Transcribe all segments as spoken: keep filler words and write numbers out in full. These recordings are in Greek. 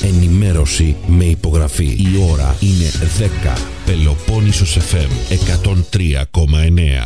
Ενημέρωση με υπογραφή. Η ώρα είναι δέκα. Πελοπόννησος εφ εμ εκατόν τρία κόμμα εννέα.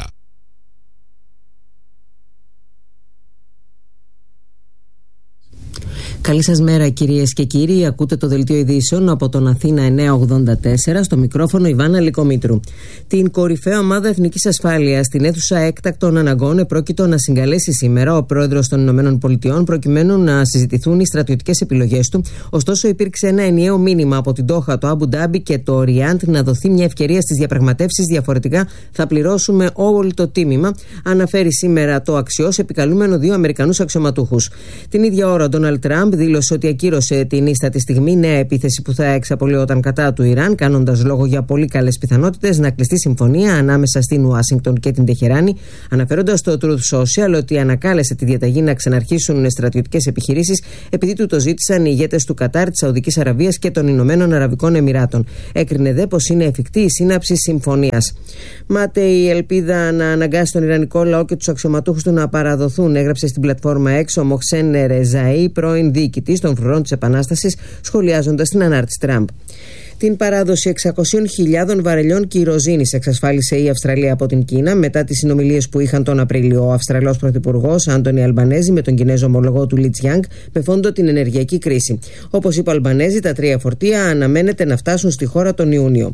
Καλή σας μέρα κυρίες και κύριοι, ακούτε το δελτίο ειδήσεων από τον Αθήνα εννιακόσια ογδόντα τέσσερα, στο μικρόφωνο Ιβάνα Λικομήτρου. Την κορυφαία ομάδα εθνικής ασφάλειας στην αίθουσα έκτακτων αναγκών επρόκειτο να συγκαλέσει σήμερα ο πρόεδρος των Ηνωμένων Πολιτειών προκειμένου να συζητηθούν οι στρατιωτικές επιλογές του. Ωστόσο, υπήρξε ένα ενιαίο μήνυμα από την Ντόχα, το Αμπου Ντάμπι και το Ριάντ να δοθεί μια ευκαιρία στις διαπραγματεύσεις. Διαφορετικά θα πληρώσουμε όλο το τίμημα, αναφέρει σήμερα το Αξιός, επικαλούμενο δύο Αμερικανούς αξιωματούχους. Την ίδια ώρα, ο Ντόναλντ Τραμπ δήλωσε ότι ακύρωσε την ίστατη στιγμή νέα επίθεση που θα εξαπολύονταν κατά του Ιράν, κάνοντας λόγο για πολύ καλές πιθανότητες να κλειστεί συμφωνία ανάμεσα στην Ουάσιγκτον και την Τεχεράνη, αναφέροντας στο Truth Social ότι ανακάλεσε τη διαταγή να ξαναρχίσουν στρατιωτικές επιχειρήσεις επειδή του το ζήτησαν οι ηγέτες του Κατάρ, της Σαουδικής Αραβίας και των Ηνωμένων Αραβικών Εμιράτων. Έκρινε δε πως είναι εφικτή η σύναψη συμφωνίας. Μάται η ελπίδα να αναγκάσει τον Ιρανικό λαό και τους αξιωματούχους του να παραδοθούν, έγραψε στην πλατφόρμα X ο Μοχσέν Ρεζαή, πρώην διοικητής των φρουρών της Επανάστασης, σχολιάζοντας την ανάρτηση Τραμπ. Την παράδοση εξακόσιες χιλιάδες βαρελιών κυροζήνης εξασφάλισε η Αυστραλία από την Κίνα μετά τις συνομιλίες που είχαν τον Απρίλιο ο Αυστραλός Πρωθυπουργός Άντονι Αλμπανέζη με τον Κινέζο ομολογό του Λι Τσιάνγκ με φόντο την ενεργειακή κρίση. Όπως είπε ο Αλμπανέζη, τα τρία φορτία αναμένεται να φτάσουν στη χώρα τον Ιούνιο.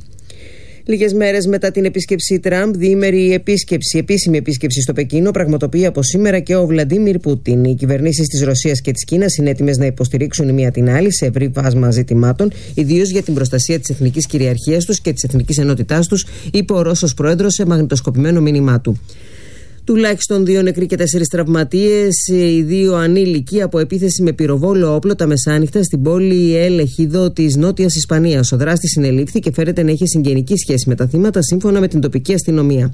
Λίγες μέρες μετά την επίσκεψη Τραμπ, διήμερη επίσκεψη, επίσημη επίσκεψη στο Πεκίνο πραγματοποιεί από σήμερα και ο Βλαντίμιρ Πούτιν. Οι κυβερνήσεις της Ρωσίας και της Κίνας είναι έτοιμες να υποστηρίξουν η μία την άλλη σε ευρύ φάσμα ζητημάτων, ιδίως για την προστασία της εθνικής κυριαρχίας τους και της εθνικής ενότητάς τους, είπε ο Ρώσος πρόεδρος σε μαγνητοσκοπημένο μήνυμά του. Τουλάχιστον δύο νεκροί και τέσσερις τραυματίες, οι δύο ανήλικοι από επίθεση με πυροβόλο όπλο τα μεσάνυχτα στην πόλη Ελ Εχίδο της Νότιας Ισπανίας. Ο δράστης συνελήφθη και φέρεται να είχε συγγενική σχέση με τα θύματα, σύμφωνα με την τοπική αστυνομία.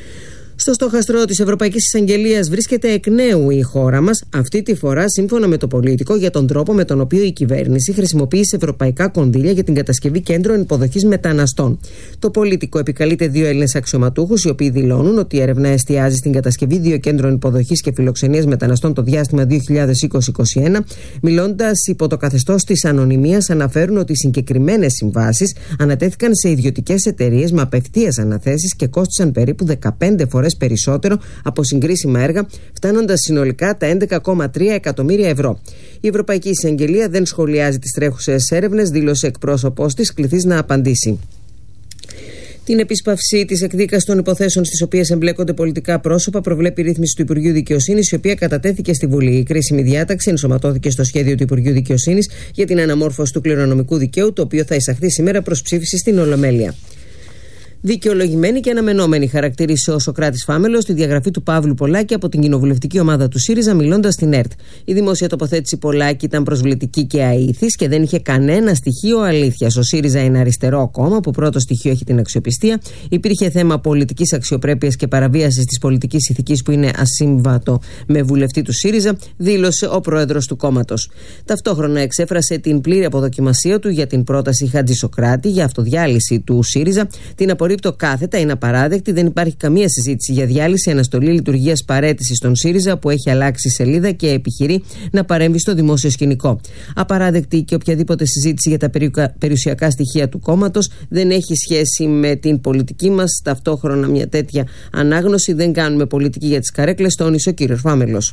Στο στόχαστρο της Ευρωπαϊκής Εισαγγελίας βρίσκεται εκ νέου η χώρα μας, αυτή τη φορά σύμφωνα με το Πολίτικο, για τον τρόπο με τον οποίο η κυβέρνηση χρησιμοποίησε ευρωπαϊκά κονδύλια για την κατασκευή κέντρων υποδοχής μεταναστών. Το Πολίτικο επικαλείται δύο Έλληνες αξιωματούχους, οι οποίοι δηλώνουν ότι η έρευνα εστιάζει στην κατασκευή δύο κέντρων υποδοχής και φιλοξενίας μεταναστών το διάστημα δύο χιλιάδες είκοσι με είκοσι ένα. Μιλώντας υπό το καθεστώς της ανωνυμίας, αναφέρουν ότι οι συγκεκριμένες συμβάσεις ανατέθηκαν σε ιδιωτικές εταιρείες με απευθείας αναθέσεις και κόστησαν περίπου δεκαπέντε φορές περισσότερο από συγκρίσιμα έργα, φτάνοντας συνολικά τα έντεκα κόμμα τρία εκατομμύρια ευρώ. Η Ευρωπαϊκή Εισαγγελία δεν σχολιάζει τις τρέχουσες έρευνες, δήλωσε εκπρόσωπός της, κληθής να απαντήσει. Την επίσπαυση της εκδίκασης των υποθέσεων στις οποίες εμπλέκονται πολιτικά πρόσωπα προβλέπει η ρύθμιση του Υπουργείου Δικαιοσύνης, η οποία κατατέθηκε στη Βουλή. Η κρίσιμη διάταξη ενσωματώθηκε στο σχέδιο του Υπουργείου Δικαιοσύνης για την αναμόρφωση του κληρονομικού δικαίου, το οποίο θα εισαχθεί σήμερα προς ψήφιση στην Ολομέλεια. Δικαιολογημένη και αναμενόμενη, χαρακτήρισε ο Σωκράτης Φάμελος τη διαγραφή του Παύλου Πολάκη από την κοινοβουλευτική ομάδα του ΣΥΡΙΖΑ, μιλώντας στην ΕΡΤ. Η δημόσια τοποθέτηση Πολάκη ήταν προσβλητική και αήθης και δεν είχε κανένα στοιχείο αλήθειας. Ο ΣΥΡΙΖΑ είναι αριστερό κόμμα που πρώτο στοιχείο έχει την αξιοπιστία. Υπήρχε θέμα πολιτικής αξιοπρέπειας και παραβίασης της πολιτικής ηθικής που είναι ασύμβατο με βουλευτή του ΣΥΡΙΖΑ, δήλωσε ο πρόεδρος του κόμματος. Ταυτόχρονα εξέφρασε την πλήρη αποδοκιμασία του για την πρόταση Χατζησοκράτη για αυτοδιάλυση του ΣΥΡΙΖΑ. Την απορρίπτω κάθετα, είναι απαράδεκτη, δεν υπάρχει καμία συζήτηση για διάλυση, αναστολή λειτουργίας παραίτησης στον ΣΥΡΙΖΑ που έχει αλλάξει σελίδα και επιχειρεί να παρέμβει στο δημόσιο σκηνικό. Απαράδεκτη και οποιαδήποτε συζήτηση για τα περιουσιακά στοιχεία του κόμματος, δεν έχει σχέση με την πολιτική μας. Ταυτόχρονα μια τέτοια ανάγνωση, δεν κάνουμε πολιτική για τις καρέκλες, τόνισε ο κύριος Φάμελος.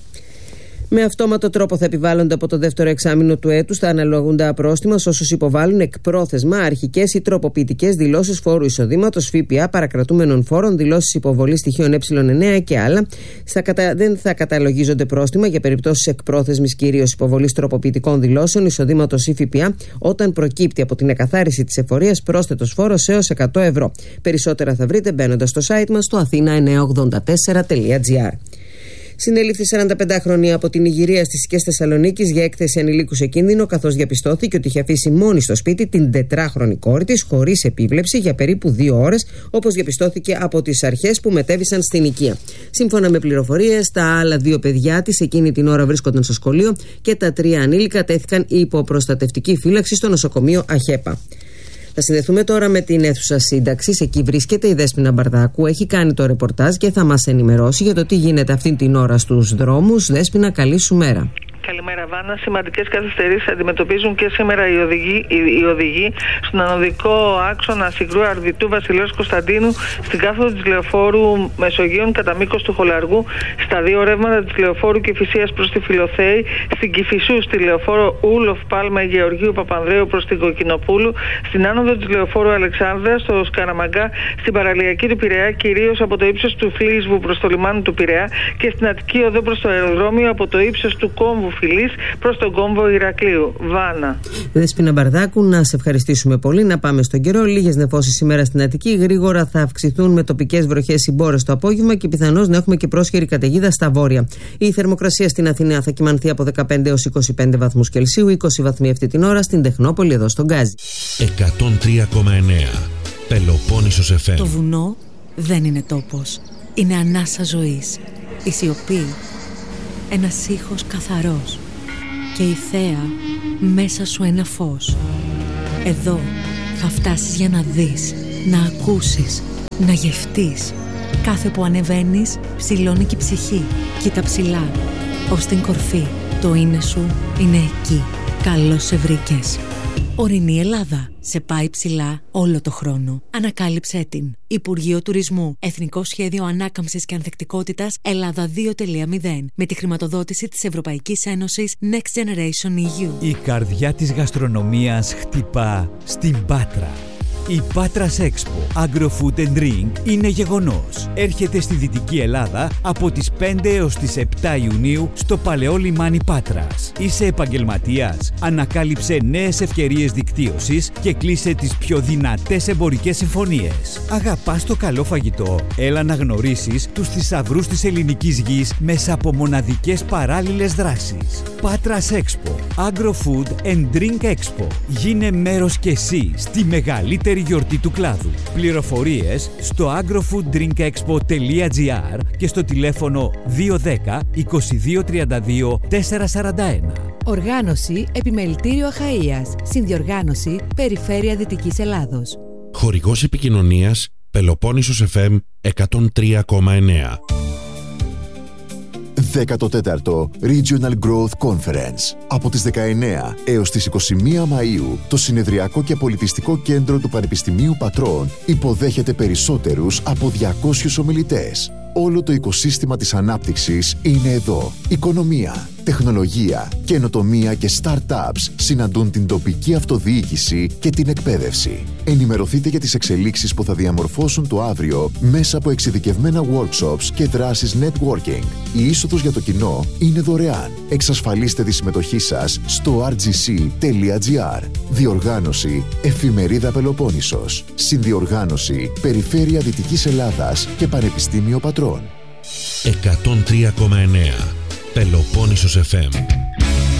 Με αυτόματο τρόπο θα επιβάλλονται από το δεύτερο εξάμηνο του έτους τα αναλογούντα πρόστιμα σε όσους υποβάλλουν εκπρόθεσμα αρχικές ή τροποποιητικές δηλώσεις φόρου εισοδήματος, ΦΠΑ, παρακρατούμενων φόρων, δηλώσεις υποβολής στοιχείων ε εννέα και άλλα. Θα κατα... Δεν θα καταλογίζονται πρόστιμα για περιπτώσεις εκπρόθεσμης κυρίως υποβολής τροποποιητικών δηλώσεων εισοδήματος ή ΦΠΑ όταν προκύπτει από την εκαθάριση της εφορίας πρόσθετος φόρος έως εκατό ευρώ. Περισσότερα θα βρείτε μπαίνοντας στο site μας στο αθήνα εννιακόσια ογδόντα τέσσερα τελεία τζι άρ. Συνέληφθη σαρανταπεντάχρονη από την Ιγυρία στις Σικές Θεσσαλονίκης για έκθεση ανηλίκου σε κίνδυνο, καθώς διαπιστώθηκε ότι είχε αφήσει μόνη στο σπίτι την τετράχρονη κόρη της χωρίς επίβλεψη για περίπου δύο ώρες, όπως διαπιστώθηκε από τις αρχές που μετέβησαν στην οικία. Σύμφωνα με πληροφορίες, τα άλλα δύο παιδιά της εκείνη την ώρα βρίσκονταν στο σχολείο και τα τρία ανήλικα τέθηκαν υπό προστατευτική φύλαξη στο νοσοκομείο Αχέπα. Θα συνδεθούμε τώρα με την αίθουσα σύνταξης. Εκεί βρίσκεται η Δέσποινα Μπαρδάκου. Έχει κάνει το ρεπορτάζ και θα μας ενημερώσει για το τι γίνεται αυτή την ώρα στους δρόμους. Δέσποινα, καλή σου μέρα. Καλημέρα, Βάνα. Σημαντικές καθυστερήσεις αντιμετωπίζουν και σήμερα οι οδηγοί, οι, οι οδηγοί στον ανωδικό άξονα Συγκρού Αρδιτού Βασιλέως Κωνσταντίνου στην κάθοδο της λεωφόρου Μεσογείων κατά μήκος του Χολαργού, στα δύο ρεύματα της λεωφόρου Κηφισίας προς τη Φιλοθέη, στην Κηφισού στη λεωφόρο Ούλοφ Πάλμα Γεωργίου Παπανδρέου προς την Κοκκινοπούλου, στην άνοδο της λεωφόρου Αλεξάνδρα στο Σκαραμαγκά, στην παραλιακή του Πειραιά, κυρίως από το ύψος του Φλίσβου προς το λιμάνι του Πειραιά και στην Αττική οδό προς το αεροδρόμιο από το ύψος του κόμβου Φιλής προς τον κόμβο Ηρακλείου. Βάνα. Δέσποινα Μπαρδάκου, να σε ευχαριστήσουμε πολύ. Να πάμε στον καιρό. Λίγες νεφώσεις σήμερα στην Αττική. Γρήγορα θα αυξηθούν με τοπικές βροχές συμπόρες το απόγευμα και πιθανώς να έχουμε και πρόσχερη καταιγίδα στα βόρεια. Η θερμοκρασία στην Αθηνά θα κυμανθεί από δεκαπέντε έως είκοσι πέντε βαθμούς Κελσίου, είκοσι βαθμοί αυτή την ώρα στην Τεχνόπολη εδώ στον Γκάζι. εκατόν τρία κόμμα εννέα Πελοπόννησος εφ εμ. Το βουνό δεν είναι τόπος. Είναι ανάσα ζωής. Η σιωπή. Ένας ήχος καθαρός. Και η θέα μέσα σου ένα φως. Εδώ θα φτάσεις για να δεις, να ακούσεις, να γευτείς. Κάθε που ανεβαίνεις ψηλώνει και η ψυχή. Κοίτα ψηλά, ως την κορφή. Το είναι σου είναι εκεί. Καλώς σε βρήκες. Ορεινή Ελλάδα. Σε πάει ψηλά όλο το χρόνο. Ανακάλυψέ την. Υπουργείο Τουρισμού. Εθνικό Σχέδιο Ανάκαμψης και Ανθεκτικότητας Ελλάδα δύο κόμμα μηδέν. Με τη χρηματοδότηση της Ευρωπαϊκής Ένωσης Next Generation ι γιου. Η καρδιά της γαστρονομίας χτυπά στην Πάτρα. Η Patras Expo Agro-Food and Drink είναι γεγονός. Έρχεται στη Δυτική Ελλάδα από τις πέντε έως τις επτά Ιουνίου στο παλαιό λιμάνι Πάτρας. Είσαι επαγγελματίας? Ανακάλυψε νέες ευκαιρίες δικτύωσης και κλείσε τις πιο δυνατές εμπορικές συμφωνίες. Αγαπάς το καλό φαγητό? Έλα να γνωρίσεις τους θησαυρούς της ελληνικής γης μέσα από μοναδικές παράλληλες δράσεις. Patras Expo Agro-Food and Drink Expo. Γίνε μέρος κι εσύ στη μεγαλύτερη γιορτή του κλάδου. Πληροφορίες στο agrofooddrinkexpo τελεία gr και στο τηλέφωνο δύο ένα μηδέν είκοσι δύο τριάντα δύο τετρακόσια σαράντα ένα. Οργάνωση Επιμελητήριο Αχαΐας. Συνδιοργάνωση Περιφέρεια Δυτικής Ελλάδος. Χορηγός επικοινωνίας Πελοπόννησος εφ εμ εκατόν τρία κόμμα εννέα. δέκατο τέταρτο Regional Growth Conference. Από τις δεκαεννέα έως τις είκοσι μία Μαΐου, το Συνεδριακό και Πολιτιστικό Κέντρο του Πανεπιστημίου Πατρών υποδέχεται περισσότερους από διακόσιους ομιλητές. Όλο το οικοσύστημα της ανάπτυξης είναι εδώ. Οικονομία, τεχνολογία, καινοτομία και startups συναντούν την τοπική αυτοδιοίκηση και την εκπαίδευση. Ενημερωθείτε για τις εξελίξεις που θα διαμορφώσουν το αύριο μέσα από εξειδικευμένα workshops και δράσεις networking. Η είσοδος για το κοινό είναι δωρεάν. Εξασφαλίστε τη συμμετοχή σας στο αρ τζι σι τελεία τζι αρ. Διοργάνωση Εφημερίδα Πελοπόννησος. Συνδιοργάνωση Περιφέρεια Δυτικής Ελλάδας και Πανεπιστήμιο Πατρών. εκατόν τρία κόμμα εννέα Πελοπόννησος εφ εμ.